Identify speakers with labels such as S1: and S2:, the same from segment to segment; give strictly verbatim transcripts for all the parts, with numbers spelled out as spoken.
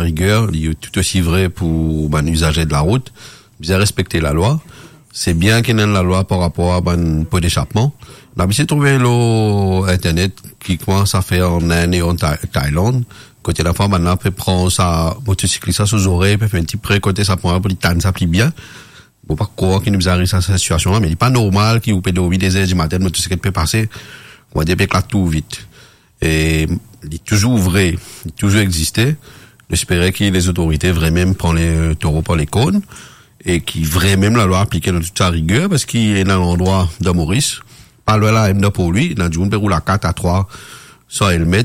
S1: rigueur, il est tout aussi vrai pour ben, l'usager de la route, bien respecter la loi. C'est bien qu'il y ait la loi par rapport à ben, peu d'échappement. On a essayé de trouver l'eau Internet qui commence à faire en Inde et en Tha- Thaïlande. Côté la femme, maintenant, peut prendre sa motocycliste sous oreille, peut faire un petit prêt côté ça prend un peu de temps, ça plie bien. Faut pas croire qu'il nous arrive à cette situation-là, mais il n'est pas normal qu'il vous peut dormir des heures du matin, motocyclette peut passer, on va dire, là, tout vite. Et, il est toujours vrai, il est toujours existé. J'espérais que les autorités vraiment prennent les taureaux par les cônes et qui vraiment la loi appliquée dans toute sa rigueur parce qu'il est dans l'endroit de Maurice. Pas loin là, même pour lui, dans du roule à quatre à trois, sans helmet,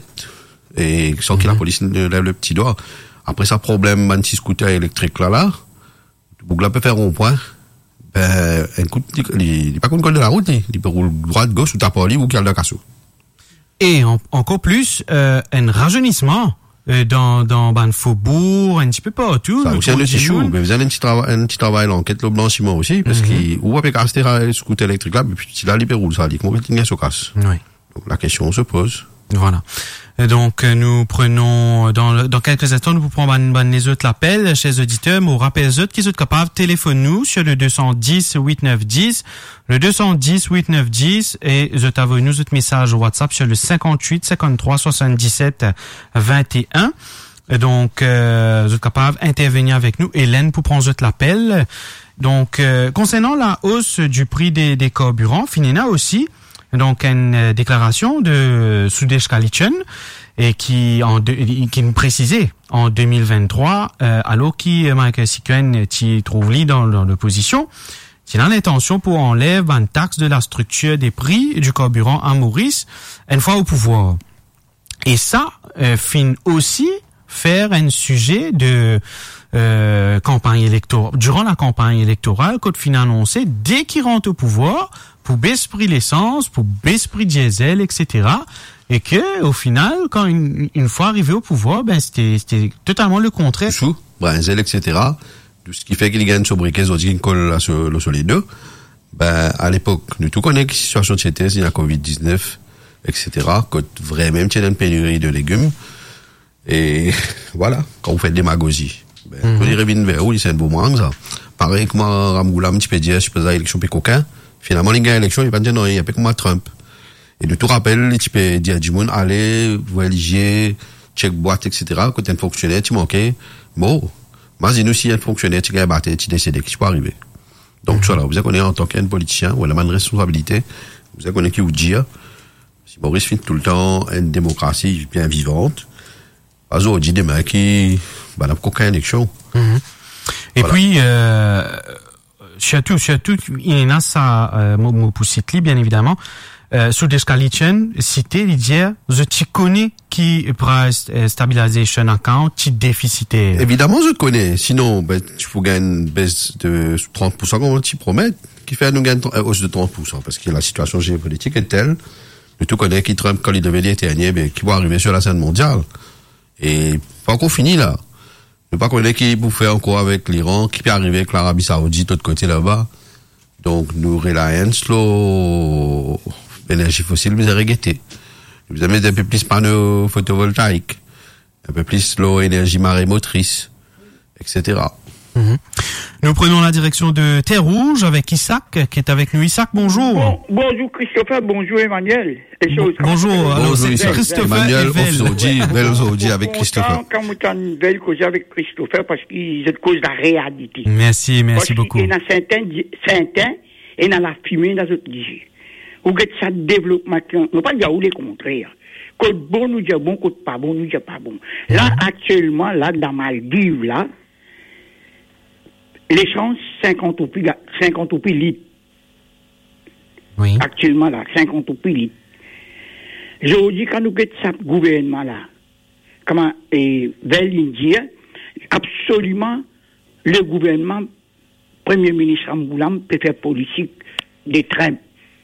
S1: et sans mm-hmm. que la police ne lève le petit doigt. Après ça, problème, un petit scooter électrique là, là, Bougla peut faire un point, ben, écoute, il n'est pas contre le code de la route, il peut rouler droite, gauche, ou taper lui, ou qu'il y a le cassou.
S2: Et en, encore plus, euh, un rajeunissement euh, dans dans ban faubourg, un petit peu partout.
S1: Ça aussi un petit chou, mais vous avez un petit travail, un petit travail l'enquête le blanchiment aussi, parce mm-hmm. qu'il ou avec un scooter électrique là, mais puis il a libéré ça, dit comment il y a ce casse.
S2: Oui.
S1: Donc la question se pose.
S2: Voilà. Et donc nous prenons dans dans quelques instants nous pourrons ban, ban les autres l'appel chez les auditeurs, mais on rappelle les autres qui sont capables téléphone nous sur le deux cent dix huit neuf dix, le deux cent dix huit neuf dix et je t'avoue nous autres messages WhatsApp sur le cinquante-huit cinquante-trois soixante-dix-sept vingt et un. Et donc euh, vous êtes capables d'intervenir avec nous. Hélène pour prendre autres l'appel. Donc euh, concernant la hausse du prix des des carburants, Finena aussi. Donc une déclaration de Sudesh Kalitchen et qui en de, qui nous précisait en deux mille vingt-trois euh, alors qui Michael Sikuen qui trouve lui dans, dans l'opposition, qui a l'intention pour enlever une taxe de la structure des prix du carburant à Maurice une fois au pouvoir. Et ça euh, fin aussi faire un sujet de euh, campagne électorale durant la campagne électorale quand fin annoncé dès qu'il rentre au pouvoir pour baisser prix l'essence, pour baisser prix diesel, et cetera. Et que, au final, quand une, une fois arrivé au pouvoir, ben, c'était, c'était totalement le contraire.
S1: Sous, diesel, et cetera. Tout ce qui fait qu'il gagne sur briquet, sur qu'il colle sur, sur les deux. Ben, à l'époque, nous tout connaissons la situation de c'était, c'est la covid dix-neuf, et cetera. Quand vraiment, il y a une pénurie de légumes. Et, voilà, quand vous faites démagogie. Ben, mm-hmm. Vous direz, vers où, c'est un beau moment, ça. Pareil, comment Ramgoula, un petit peu dire, je peux dire, l'élection puis coquin. Finalement, les gars, l'élection, ils vont dire non, il y a pas comme Trump. Et de tout rappel, tu peux dire à du monde, allez, vous éligez, check boîte, et cetera. Quand t'es un fonctionnaire, tu manques. Bon. Moi, si nous, si un fonctionnaire, tu gagnes battre, tu décides qui peut arriver. Donc, mm-hmm. voilà, vous avez en tant qu'un politicien, ou la main de responsabilité, vous avez qui vous dire, si Maurice finit tout le temps une démocratie bien vivante, pas aujourd'hui, demain, qui, bah, n'a aucune élection.
S2: Mm-hmm. Et voilà. Puis, euh, Surtout, surtout, il y a ça, euh, mon poussitli, bien évidemment, euh, sur des Kalitchen, cité, il dit, je te connais qui price stabilization account, qui déficitaire.
S1: Évidemment, je te connais. Sinon, ben, tu faut gagner une baisse de trente pour cent, comme tu promets, qui fait nous gagner une hausse de trente pour cent, parce que la situation géopolitique est telle, que tu connais qui Trump, quand il devait être dernier, ben, qui va arriver sur la scène mondiale. Et, pas encore fini, là. Je ne sais pas qu'on est qui pour faire encore avec l'Iran, qui peut arriver avec l'Arabie Saoudite, de l'autre côté là-bas. Donc, nous, Reliance, l'eau, l'énergie fossile, vous avez regretté. Vous avez un peu plus panneaux photovoltaïques, un peu plus l'eau, énergie marémotrice, et cetera.
S2: Mm-hmm. Nous prenons la direction de Terre Rouge avec Isaac, qui est avec nous. Isaac, bonjour.
S3: Bon, bonjour Christopher, bonjour Emmanuel.
S2: Bon, bonjour, alors c'est
S1: Isaac.
S2: Christopher
S1: Emmanuel,
S2: et
S1: Vel. Vel avec Christopher.
S3: Quand vous avez une belle cause avec Christopher, parce qu'il est cause de la réalité.
S2: Merci, merci
S3: parce
S2: beaucoup.
S3: Il y a certains, certains, et dans la fumée, dans d'autres guichets. Vous avez ça développement, on ne pas dire où les contraires. Code bon, nous disons bon, code pas bon, nous disons pas bon. Là, mm-hmm. actuellement, là, dans Maldives, là, l'échange, cinquante au prix, cinquante au prix litre.
S2: Oui.
S3: Actuellement, là, cinquante au prix litre. Je vous dis, quand nous avons ce gouvernement, là, comment, et, vers l'Indien, absolument, le gouvernement, Premier ministre Amboulam, peut faire politique des trains.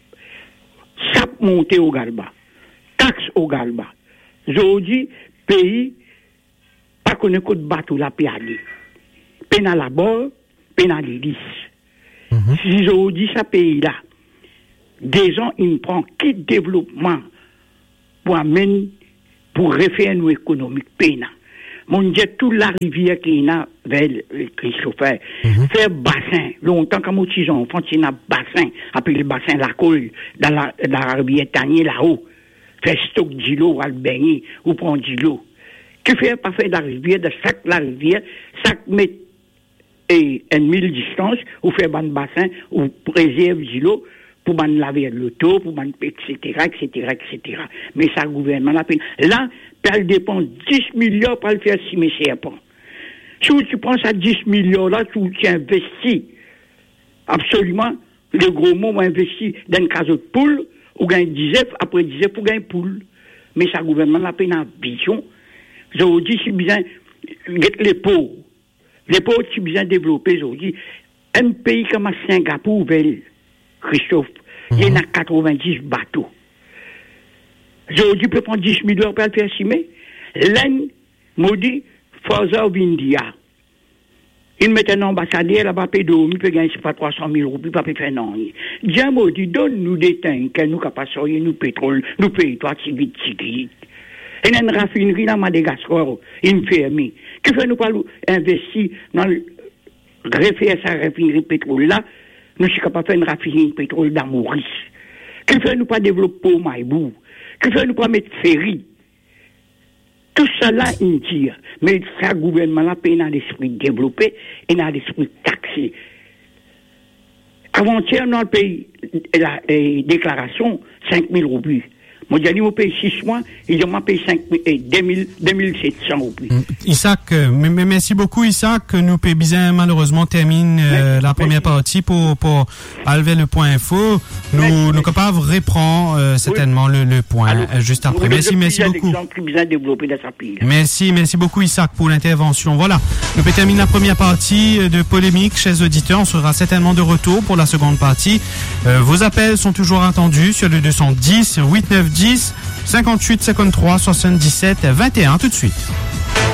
S3: Ça monter au Galba. Taxe au Galba. Je vous dis, pays, pas qu'on ait de bateau la pénalité. Pénal à bord, pénal l'hélice. Mm-hmm. Si je vous dis, ce pays-là, des gens, ils prennent qui développement pour amener, pour refaire nos économiques pénal. mon Dieu, toute la rivière qui a vers Christophe, mm-hmm. faire bassin, longtemps comme aux enfants, il y a bassin, appelé le bassin la colle, dans la, dans la rivière Tanier là-haut, faire stock d'îlot, à le baigner, ou prendre d'îlot. Que faire pas faire de la rivière, de chaque la rivière, chaque mètre et une mille distance, ou faire ban bassin, ou préserve d'îlot, pour ban laver l'auto, pour ban, et cetera, et cetera, et cetera. Mais ça, le gouvernement l'a peine. Là, elle dépend dix millions pour le faire si mes serpents. Si tu penses à dix millions là, tu, tu investis. Absolument, le gros mot, on investit dans une case de poule, ou gagne dix œufs, après dix œufs, pour gagner poule. Mais ça, le gouvernement l'a peine en vision. Je vous dis, si bien, les pauvres, les pauvres, si bien développés, je vous dis, un pays comme Singapour, Christophe, mm-hmm. il y en a quatre-vingt-dix bateaux. Je vous dis, peut prendre dix millions pour le faire simer. L'un, maudit, Forza of India. Il met un ambassadeur là-bas, peut dormir, peut gagner pas trois cent mille roupies, pas peut faire non. Dieu maudit, donne-nous des tanks, qu'elle nous capacitons, nous pétrole, nous payons toi, tigit, tigit. Il y a une raffinerie dans Madagascar, une ferme. Que fait nous pas investir dans le refaire sa raffinerie pétrole là? Nous sommes capables de faire une raffinerie pétrole dans Maurice. Que fait nous pas développer au Maïbou? Que fait nous pas mettre ferry? Tout ça là, il tire. Mais ça, gouvernement là, paye dans l'esprit développé et dans l'esprit taxé. Avant-hier, dans le pays, la, la déclaration, cinq mille roupies. Moi, j'ai dit, on paye six mois, et je m'en paye deux mille sept cents roupies.
S2: Isaac, mais merci beaucoup, Isaac. Nous payons bien, malheureusement, termine euh, la première merci. partie pour, pour enlever le point info. Nous, merci. nous capables reprendre euh, certainement oui. le, le point Alors, euh, juste après. Merci, merci beaucoup. Merci, merci beaucoup, Isaac, pour l'intervention. Voilà. Nous pouvons terminer la première partie de polémique chez les auditeurs. On sera certainement de retour pour la seconde partie. Euh, vos appels sont toujours attendus sur le deux cent dix, huit neuf dix, cinquante-huit, cinquante-trois, soixante-dix-sept, vingt et un, tout de suite.